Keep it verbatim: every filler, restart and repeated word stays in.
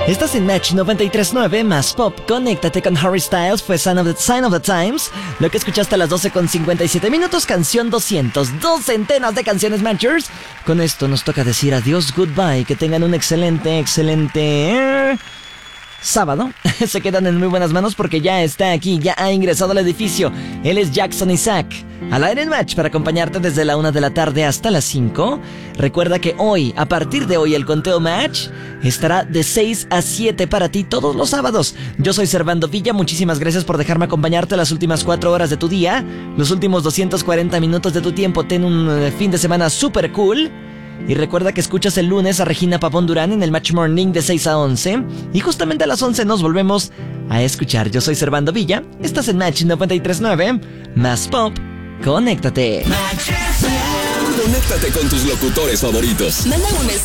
Estás en Match noventa y tres punto nueve más Pop. Conéctate con Harry Styles, fue Sign of the, Sign of the Times. Lo que escuchaste a las doce con cincuenta y siete minutos, canción doscientos. Dos centenas de canciones Matchers. Con esto nos toca decir adiós, goodbye. Que tengan un excelente, excelente... sábado. Se quedan en muy buenas manos porque ya está aquí, ya ha ingresado al edificio. Él es Jackson Isaac, al aire en Match para acompañarte desde la una de la tarde hasta las cinco. Recuerda que hoy, a partir de hoy, el conteo Match estará de seis a siete para ti todos los sábados. Yo soy Servando Villa, muchísimas gracias por dejarme acompañarte las últimas cuatro horas de tu día. Los últimos doscientos cuarenta minutos de tu tiempo. Ten un fin de semana súper cool. Y recuerda que escuchas el lunes a Regina Pavón Durán en el Match Morning de seis a once. Y justamente a las once nos volvemos a escuchar. Yo soy Servando Villa. Estás en Match noventa y tres punto nueve. Más Pop. Conéctate. Conéctate con tus locutores favoritos. Manda un